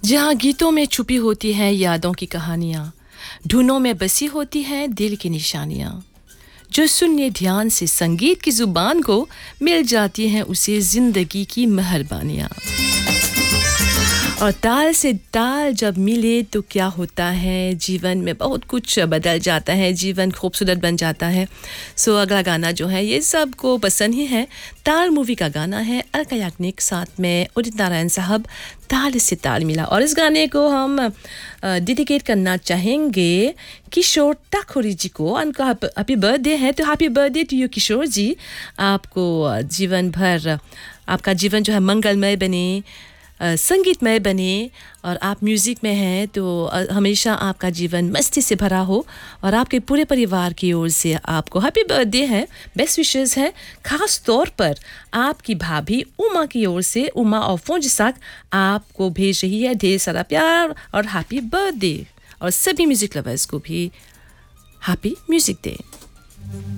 जहाँ गीतों में छुपी होती हैं यादों की कहानियाँ, धुनों में बसी होती हैं दिल की निशानियाँ। जो सुनने ध्यान से संगीत की जुबान को मिल जाती हैं उसे जिंदगी की मेहरबानियाँ। और ताल से ताल जब मिले तो क्या होता है, जीवन में बहुत कुछ बदल जाता है, जीवन खूबसूरत बन जाता है। सो अगला गाना जो है ये सबको पसंद ही है। ताल मूवी का गाना है, अलका याग्निक साथ में उदित नारायण साहब, ताल से ताल मिला। और इस गाने को हम डेडिकेट करना चाहेंगे किशोर ठाकुरी जी को। उनका हैप्पी बर्थडे है, तो हैप्पी बर्थडे टू यू किशोर जी। आपको जीवन भर आपका जीवन जो है मंगलमय बने, संगीतमय बने, और आप म्यूज़िक में हैं तो हमेशा आपका जीवन मस्ती से भरा हो। और आपके पूरे परिवार की ओर से आपको हैप्पी बर्थडे है, बेस्ट विशेस है। ख़ास तौर पर आपकी भाभी उमा की ओर से, उमा और फोंजिसाक आपको भेज रही है ढेर सारा प्यार और हैप्पी बर्थडे। और सभी म्यूज़िक लवर्स को भी हैप्पी म्यूज़िक डे।